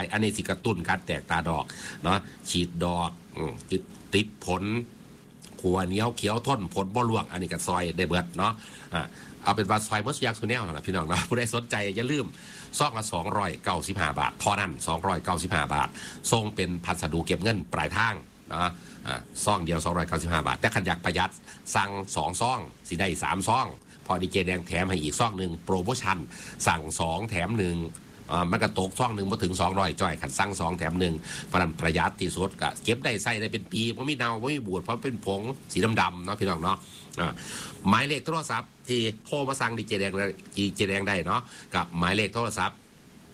ายอันนี้สิกระตุ้นการแตกตาดอกเนาะฉีดดอกติดผลขัวเหนียวเขียวท้นผลบ่ลวงอันนี้ก็ซอยได้เบิดเนาะเอาเป็นว่าซอยเมื่อยางสุแนวนะพี่น้องเนาะผู้ใดสนใจอย่าลืมซองละ295 บาทพอนั่น295 บาทส่งเป็นพัสดุเก็บเงินปลายทางนะซองเดียว295 บาทแต่ขันอยากประหยัดสั่ง2ซองสิได้3ซองพอดีเจแดงแถมให้อีกซองหนึ่งโปรโมชั่นสั่ง2แถม1มันก็ตกซองหนึ่งมาถึง200จ้อยขันสั่ง2แถม1เพราะนั้นประหยัดที่สุดก็เก็บได้ใส่ได้เป็นปีเพราะไม่เน่าไม่บูดเพราะเป็นผงสีดำๆเนาะพี่น้องเนาะหมายเลขโทรศัพท์ที่โทรมาสั่งดีเจแดงได้เนาะกับหมายเลขโทรศัพท์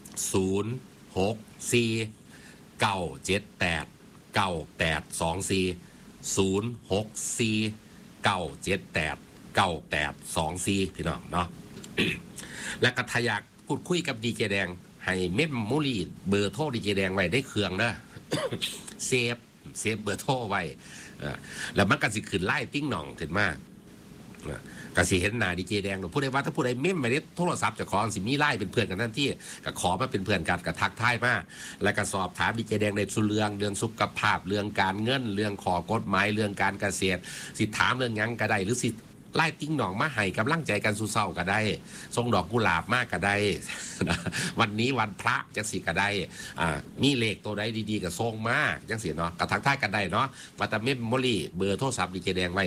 064-978-9824พี่น้องเนาะและก็ถ้าอยากพูดคุยกับดีเจแดงให้เมมโมรี่เบอร์โทรดีเจแดงไว้ได้เครื่องนะ เซฟเบอร์โทรไว้แล้วมันก็สิขึ้นไล่ติ้งหน่องถึงมากก็สิเห็นหน้าดีเจแดงผู้ใดว่าถ้าผู้ใดเมมไม่ได้โทรศัพท์จะขอสิมีไล่เป็นเพื่อนกันนั่นที่ก็ขอมาเป็นเพื่อนกันก็ทักทายมาแล้วก็สอบถามดีเจแดงในสุเรื่องสุขภาพเรื่องการเงินเรื่องขอกฎหมายเรื่องการเกษตรสิถามเรื่องยังก็ได้หรือสิไล่ติ้งหน่องมาให้กำลังใจกันสู้เศร้าก็ได้ส่งดอกกุหลาบมากก็ได้ วันนี้วันพระจังสิก็ได้มีเลขตัวใดดีๆก็ส่งมากจังสิเนาะกระทักทายกันได้เนาะวัตเมมโมรี่เบอร์โทรศัพท์ดีเจแดงไว้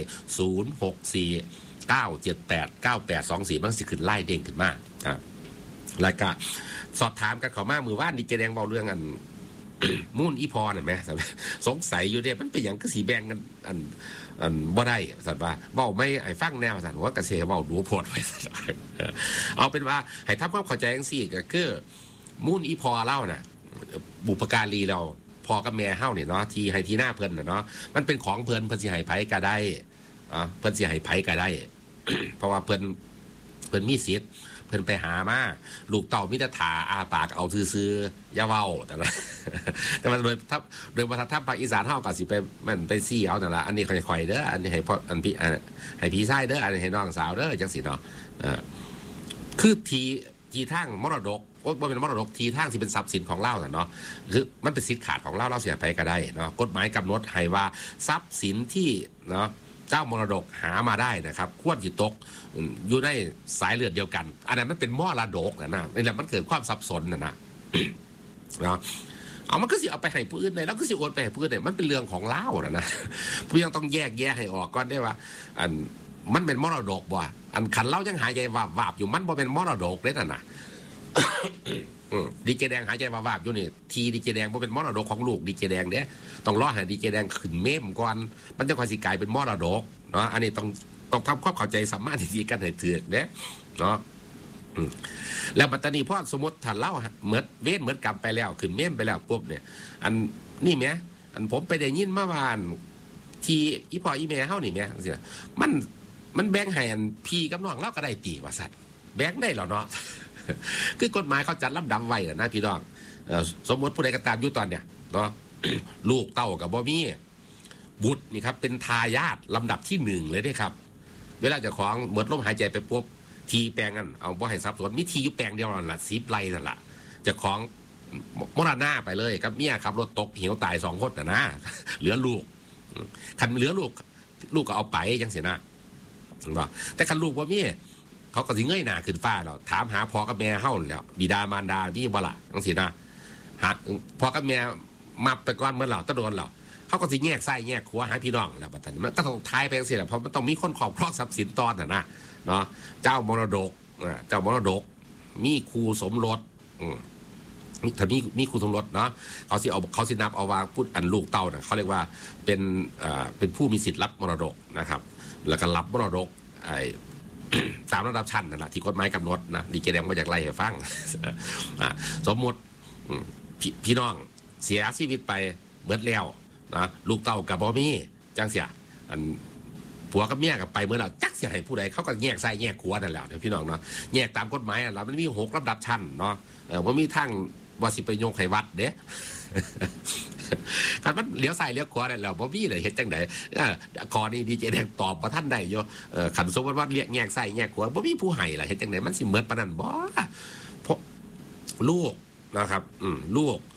064-978-9824มันสิขึ้นไล่เด้งขึ้นมาแล้วก็สอบถามกันเขามามือว่านดีเจแดงเบาเรื่องอัน มุ่นอีพอเห็นไหมสงสัยอยู่เนี่ยมันเป็นอย่างก็สีแบงกันอันบ่ได้สัตว์ว่าเบาไม่ไอ้ฟังแนวสัตว์ว่ากระเสียเบาดูโพดไว้เอาเป็นว่าให้ทำความเข้าใจกันสิก็คือมุ่นอีพอเล่าน่ะบุปการีเราพอกับแม่เฮ้าเนี่ยเนาะทีให้ทีหน้าเพิ่นเนาะมันเป็นของเพิ่นสิให้ไผก็ได้เพิ่นสิให้ไผก็ได้ เพราะว่าเพิ่นมีสิทธิ์เพิ่นไปหามาลูกเต่ามิตรถาอาปากเอาซื้อๆอย่าเว้าแต่ละ แต่มันโดยวัฒนธรรมภาคอีสานเฮาก็สิไปมันไปซี่เอานั่นล่ะอันนี้ค่อยๆเด้ออันนี้ให้พ่ออันพี่ให้พี่ชายเด้ออันนี้ให้น้องสาวเด้อจังซี่เนาะคือทีทางมรดกบ่เป็นมรดกทีทางสิเป็นทรัพย์สินของเราเนาะคือมันเป็นสิทธิ์ขาดของเราเสียไปก็ได้เนาะกฎหมายกำหนดให้ว่าทรัพย์สินที่เนาะเจ้ามรดกหามาได้นะครับควรจะตกอยู่ในสายเลือดเดียวกันอันนั้นมันเป็นมรดกนะนี่แหละมันเกิดความสับสนนะ เอามันก็สิเอาไปให้ผู้อื่นได้แล้วก็สิโอนไปให้ผู้อื่นได้มันเป็นเรื่องของเล่านะผู้ยังต้องแยกแยะให้ออกก่อนได้ว่าอันมันเป็นมรดกบ่อันขันเล่ายังหายใจวาบอยู่มันบ่เป็นมรดกเลยนะ ดีเจแดงหายใจวาบอยู่นี่ทีดีเจแดงบ่เป็นมรดกของลูกดีเจแดงเด้ต้องรอให้ดีเจแดงขึ้นเมมก่อนมันจะค่อยสิกลายเป็นมรดกเนาะอันนี้ต้องทำความเข้าใจสามารถที่กันให้ถือเด้เนาะแล้วปัตตานีพ่อสมมติถ้าเล่าเหมือนเวทเหมือนกรรมไปแล้วขึ้นเมมไปแล้วปุ๊บเนี่ยอันนี่แม่อันผมไปได้ยินเมื่อวานที่อีพ่ออีแม่เฮานี่แม่สิมันแบ่งให้อันพี่กับน้องเล่าก็ได้ตีว่าสัตว์แบ่งได้เหรอเนาะ คือกฎหมายเขาจัดลำดับไว้นะพี่น้องสมมติผู้ใดก็ตามอยู่ตอนเนี่ยเนาะ ลูกเต้ากับบ่มีบุตรนี่ครับเป็นทายาทลำดับที่1เลยด้วยครับเวลาจะของหมดลมหายใจไปปุ๊บทีแปลงกันเอาบ่ให้ทรัพย์สมมีทีอยู่แปลงเดียวนั่นแหละ10 ไร่นั่นแหละจะของมรณะไปเลยครับเมียขับรถตกเหวตาย2 คนนะ เหลือลูกคันเหลือลูกก็เอาไปยังเสียนะแต่คันลูกว่ามีเขาก็สิเงยหน้าขึ้นฟ้าแล้วถามหาพ่อกับแม่เฮาแล้วบิดามารดามีบ่ล่ะจังซี่นะหาพ่อกับแม่มาไปก่อนเมื่อเราตะโดนเราเขาก็สิแยกไส้แยกขัวหาพี่น้องแล้วบัดนี้มันก็ต้องทายไปจังซี่แหละเพราะมันต้องมีคนครอบครองทรัพย์สินตอนน่ะนะเนาะเจ้ามรดกมีครูสมรสถ้ามีครูสมรสเนาะเขาสินับเอาว่าพูดอันลูกเต้าน่ะเขาเรียกว่าเป็นผู้มีสิทธิ์รับมรดกนะครับแล้วก็รับมรดกตามระดับชั้นนั่นแหละที่กฎหมายกำหนดนะดีเจแดงมาจากไล่ให้ฟัง สมมติพี่น้องเสียชีวิตไปเบิดแล้วนะลูกเต้ากับบ่มีจังเสียอันผัวกับเมียกับไปเมื่อเราจักเสียให้ผู้ใดเขาก็แยกไส้แยกขวนั่นแหละพี่น้องเนาะแยกตามกฎหมายอ่ะเรามันมี6 ระดับชั้นเนาะว่ามีทั้งว่าสิไปโยงไขวัดเด้ การมันเลี้ยวซ้ายเลี้ยวขวาได้แล้วบ่มีเลยเฮ็ดจังได๋ขอนี่ดีเจแดงตอบบ่ทันได้อยู่คันสมมุติว่าเรียกแยกซ้ายแยกขวาบ่มีผู้ให้ล่ะเฮ็ดจังได๋มันสิเหมือนปานนั้นบ่เพราะลูกนะครับลูก